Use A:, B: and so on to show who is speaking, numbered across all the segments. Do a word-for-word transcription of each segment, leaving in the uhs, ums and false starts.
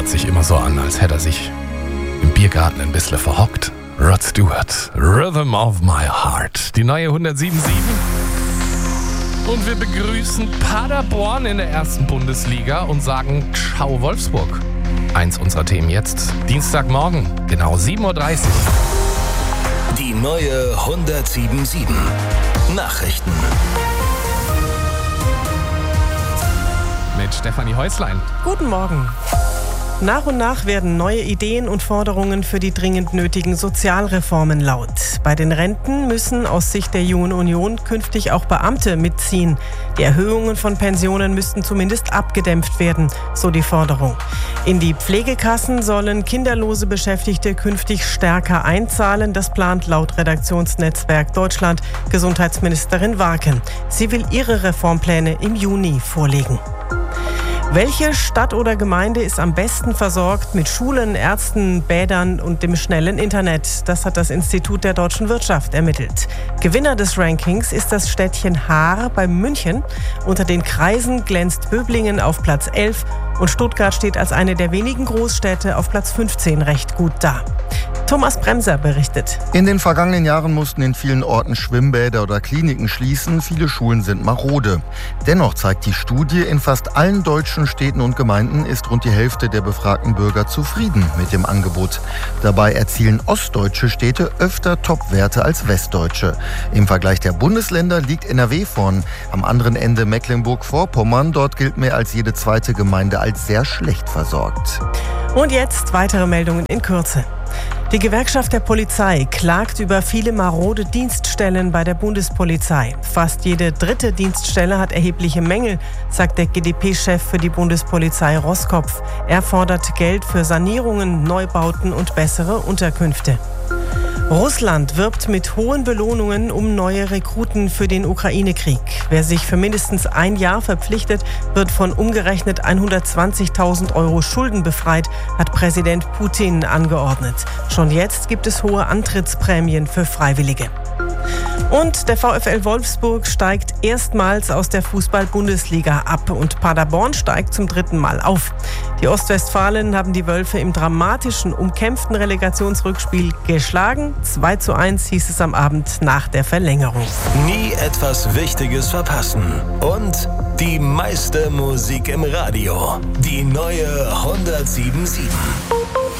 A: hört sich immer so an, als hätte er sich im Biergarten ein bisschen verhockt. Rod Stewart, Rhythm of My Heart. Die neue hundertsieben Komma sieben. Und wir begrüßen Paderborn in der ersten Bundesliga und sagen Ciao Wolfsburg. Eins unserer Themen jetzt. Dienstagmorgen, genau sieben Uhr dreißig.
B: Die neue hundertsieben Komma sieben. Nachrichten.
A: Mit Stefanie Häuslein.
C: Guten Morgen. Nach und nach werden neue Ideen und Forderungen für die dringend nötigen Sozialreformen laut. Bei den Renten müssen aus Sicht der Jungen Union künftig auch Beamte mitziehen. Die Erhöhungen von Pensionen müssten zumindest abgedämpft werden, so die Forderung. In die Pflegekassen sollen kinderlose Beschäftigte künftig stärker einzahlen. Das plant laut Redaktionsnetzwerk Deutschland Gesundheitsministerin Warken. Sie will ihre Reformpläne im Juni vorlegen. Welche Stadt oder Gemeinde ist am besten versorgt mit Schulen, Ärzten, Bädern und dem schnellen Internet? Das hat das Institut der deutschen Wirtschaft ermittelt. Gewinner des Rankings ist das Städtchen Haar bei München. Unter den Kreisen glänzt Böblingen auf Platz elf und Stuttgart steht als eine der wenigen Großstädte auf Platz fünfzehn recht gut da. Thomas Bremser berichtet.
D: In den vergangenen Jahren mussten in vielen Orten Schwimmbäder oder Kliniken schließen. Viele Schulen sind marode. Dennoch zeigt die Studie, in fast allen deutschen Städten und Gemeinden ist rund die Hälfte der befragten Bürger zufrieden mit dem Angebot. Dabei erzielen ostdeutsche Städte öfter Top-Werte als westdeutsche. Im Vergleich der Bundesländer liegt N R W vorn. Am anderen Ende Mecklenburg-Vorpommern. Dort gilt mehr als jede zweite Gemeinde als sehr schlecht versorgt.
C: Und jetzt weitere Meldungen in Kürze. Die Gewerkschaft der Polizei klagt über viele marode Dienststellen bei der Bundespolizei. Fast jede dritte Dienststelle hat erhebliche Mängel, sagt der G d P-Chef für die Bundespolizei Roskopf. Er fordert Geld für Sanierungen, Neubauten und bessere Unterkünfte. Russland wirbt mit hohen Belohnungen um neue Rekruten für den Ukraine-Krieg. Wer sich für mindestens ein Jahr verpflichtet, wird von umgerechnet hundertzwanzigtausend Euro Schulden befreit, hat Präsident Putin angeordnet. Schon jetzt gibt es hohe Antrittsprämien für Freiwillige. Und der VfL Wolfsburg steigt erstmals aus der Fußball-Bundesliga ab und Paderborn steigt zum dritten Mal auf. Die Ostwestfalen haben die Wölfe im dramatischen, umkämpften Relegationsrückspiel geschlagen. zwei zu eins hieß es am Abend nach der Verlängerung.
B: Nie etwas Wichtiges verpassen. Und die meiste Musik im Radio. Die neue hundertsieben Komma sieben.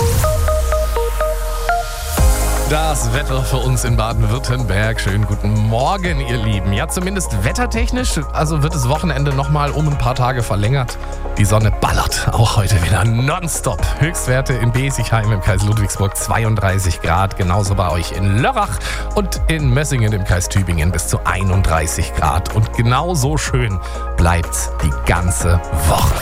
A: Das Wetter für uns in Baden-Württemberg. Schönen guten Morgen, ihr Lieben. Ja, zumindest wettertechnisch, also wird das Wochenende nochmal um ein paar Tage verlängert. Die Sonne ballert auch heute wieder nonstop. Höchstwerte in Besigheim im Kreis Ludwigsburg zweiunddreißig Grad. Genauso bei euch in Lörrach und in Mössingen im Kreis Tübingen bis zu einunddreißig Grad. Und genauso schön bleibt's die ganze Woche.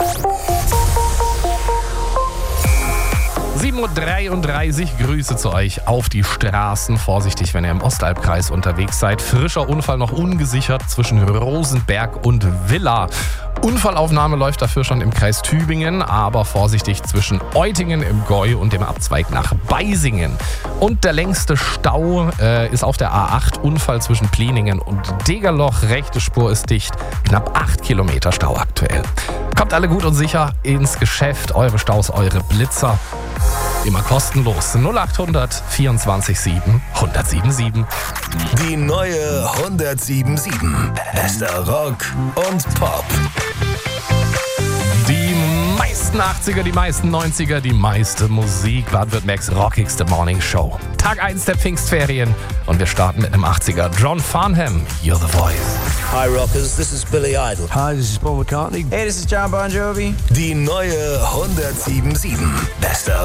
A: sieben Uhr dreiunddreißig, Grüße zu euch auf die Straßen. Vorsichtig, wenn ihr im Ostalbkreis unterwegs seid. Frischer Unfall noch ungesichert zwischen Rosenberg und Villa. Unfallaufnahme läuft dafür schon im Kreis Tübingen, aber vorsichtig zwischen Eutingen im Gäu und dem Abzweig nach Beisingen. Und der längste Stau äh, ist auf der A acht, Unfall zwischen Plieningen und Degerloch. Rechte Spur ist dicht, knapp acht Kilometer Stau aktuell. Kommt alle gut und sicher ins Geschäft, eure Staus, eure Blitzer. Immer kostenlos. null acht hundert vierundzwanzig sieben hundertsieben sieben.
B: Die neue hundertsieben Komma sieben. Bester Rock und Pop.
A: Die meisten achtziger, die meisten neunziger, die meiste Musik. Baden-Württembergs rockigste Morning Show. Tag eins der Pfingstferien und wir starten mit einem achtziger. John Farnham, You're the Voice.
E: Hi Rockers, this is Billy Idol.
F: Hi, this is Paul McCartney.
E: Hey, this is John Bon Jovi.
B: Die neue hundertsieben Komma sieben. Bester